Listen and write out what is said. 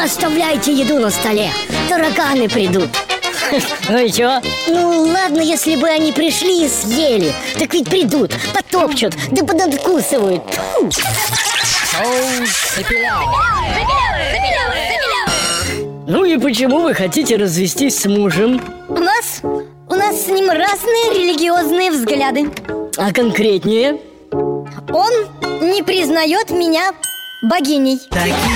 оставляйте еду на столе, тараканы придут. Ну и чё? Ну ладно, если бы они пришли и съели. Так ведь придут, потопчут, да подоткусывают. Ну и почему вы хотите развестись с мужем? У нас с ним разные религиозные взгляды. А конкретнее? Он не признает меня богиней.